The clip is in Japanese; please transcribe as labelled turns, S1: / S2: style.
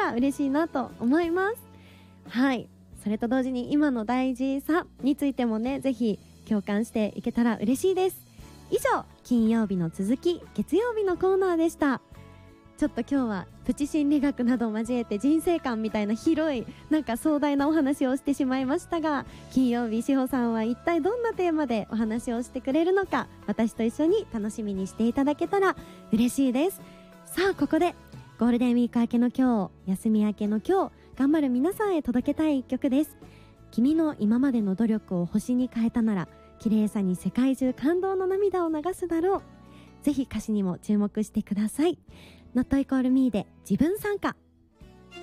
S1: ら嬉しいなと思います。はい、それと同時に今の大事さについてもね、ぜひ共感していけたら嬉しいです。以上、金曜日の続き月曜日のコーナーでした。ちょっと今日はプチ心理学などを交えて人生観みたいな広いなんか壮大なお話をしてしまいましたが、金曜日しほさんは一体どんなテーマでお話をしてくれるのか、私と一緒に楽しみにしていただけたら嬉しいです。さあ、ここでゴールデンウィーク明けの今日、休み明けの今日、頑張る皆さんへ届けたい一曲です。君の今までの努力を星に変えたなら、綺麗さに世界中感動の涙を流すだろう。ぜひ歌詞にも注目してください。Not Equal Me で自分参加。